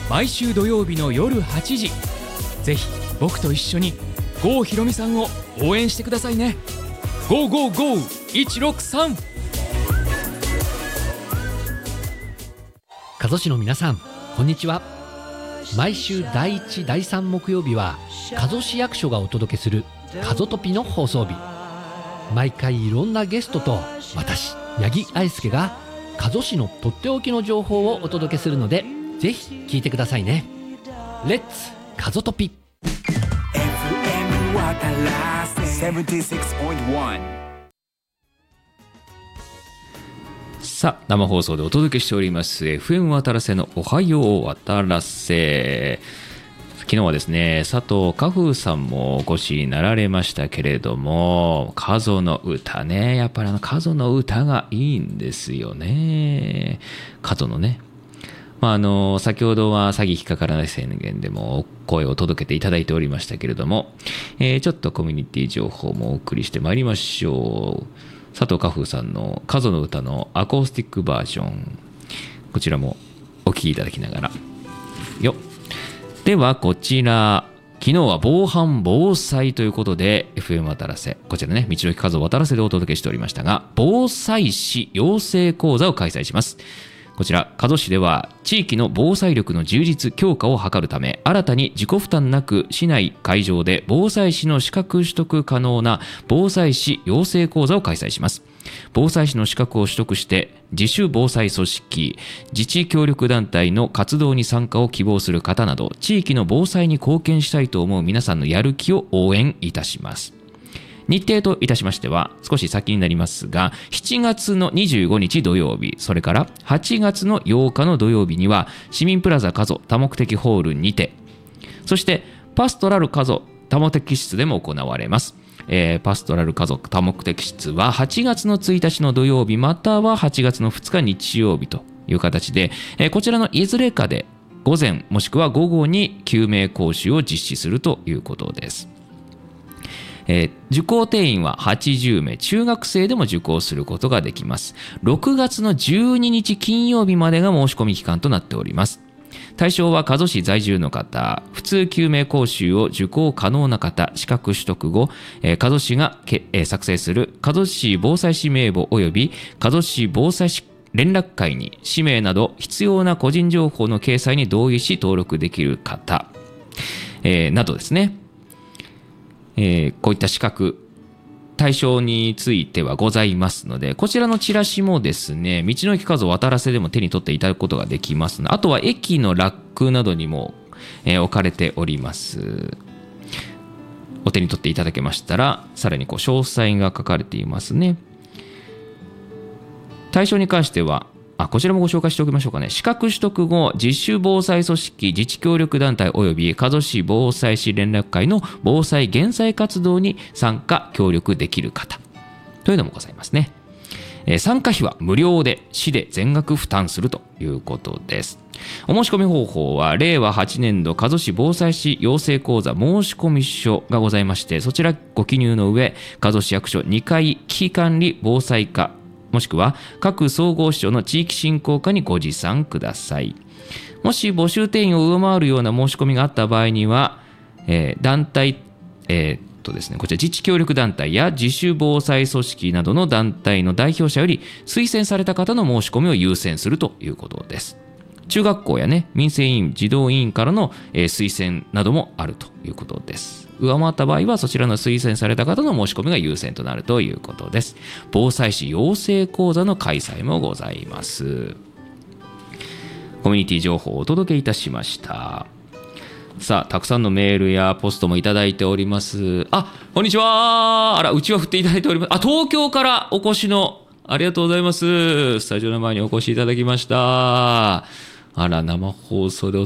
毎週土曜日の夜8時、ぜひ僕と一緒に郷ひろみさんを応援してくださいね。GOGOGO163。 加須市の皆さん、こんにちは。毎週第1、第3木曜日は加須市役所がお届けする加須トピの放送日。毎回いろんなゲストと私、八木愛介が加須市のとっておきの情報をお届けするので、ぜひ聞いてくださいね。レッツ加須トピ。 FM 渡らせ 76.1。 さあ、生放送でお届けしております FM 渡らせのおはよう渡らせ。昨日はですね、佐藤花風さんもお越しになられましたけれども、加須の歌ね、やっぱり加須の歌がいいんですよね。加須のね、先ほどは詐欺引っかからない宣言でも声を届けていただいておりましたけれども、ちょっとコミュニティ情報もお送りしてまいりましょう。佐藤花風さんの加須の歌のアコースティックバージョン、こちらもお聴きいただきながらよ。ではこちら、昨日は防犯防災ということで FM 渡らせ、こちらね、道の駅加須渡らせでお届けしておりましたが、防災士養成講座を開催します。こちら加須市では地域の防災力の充実強化を図るため、新たに自己負担なく市内会場で防災士の資格取得可能な防災士養成講座を開催します。防災士の資格を取得して自主防災組織、自治協力団体の活動に参加を希望する方など、地域の防災に貢献したいと思う皆さんのやる気を応援いたします。日程といたしましては少し先になりますが、7月の25日土曜日、それから8月の8日の土曜日には市民プラザ加須多目的ホールにて、そしてパストラル加須多目的室でも行われます。パストラル加須多目的室は8月の1日の土曜日、または8月の2日日曜日という形で、こちらのいずれかで午前もしくは午後に救命講習を実施するということです。受講定員は80名、中学生でも受講することができます。6月の12日金曜日までが申し込み期間となっております。対象は加須市在住の方、普通救命講習を受講可能な方、資格取得後、加須市が作成する加須市防災士名簿及び加須市防災士連絡会に氏名など必要な個人情報の掲載に同意し登録できる方、などですね。こういった資格対象についてはございますので、こちらのチラシもですね、道の駅加須渡らせでも手に取っていただくことができますので、あとは駅のラックなどにも、置かれております。お手に取っていただけましたら、さらに詳細が書かれていますね。対象に関してはこちらもご紹介しておきましょうかね。資格取得後、自主防災組織、自治協力団体及び加須市防災士連絡会の防災減災活動に参加協力できる方というのもございますね。参加費は無料で市で全額負担するということです。お申し込み方法は令和8年度加須市防災士養成講座申込書がございまして、そちらご記入の上、加須市役所2階危機管理防災課もしくは各総合市長の地域振興課にご持参ください。もし募集定員を上回るような申し込みがあった場合には、団体、ですね、こちら自治協力団体や自主防災組織などの団体の代表者より推薦された方の申し込みを優先するということです。中学校やね、民生委員、児童委員からの、推薦などもあるということです。上回った場合はそちらの推薦された方の申し込みが優先となるということです。防災士養成講座の開催もございます。コミュニティ情報をお届けいたしました。さあ、たくさんのメールやポストもいただいております。こんにちは。うちわ振っていただいております。東京からお越しの、ありがとうございます。スタジオの前にお越しいただきました。生放送で